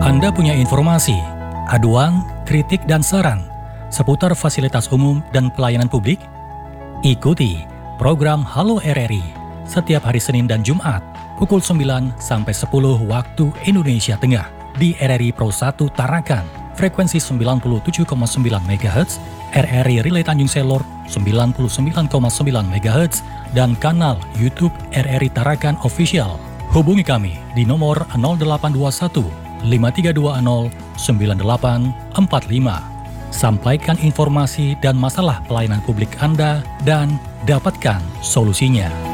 Anda punya informasi, aduan, kritik, dan saran seputar fasilitas umum dan pelayanan publik? Ikuti program Halo RRI setiap hari Senin dan Jumat pukul 9 sampai 10 waktu Indonesia Tengah di RRI Pro 1 Tarakan, frekuensi 97,9 MHz, RRI Relay Tanjung Selor 99,9 MHz, dan kanal YouTube RRI Tarakan Official. Hubungi kami di nomor 0821 5320 9845. Sampaikan informasi dan masalah pelayanan publik Anda dan dapatkan solusinya.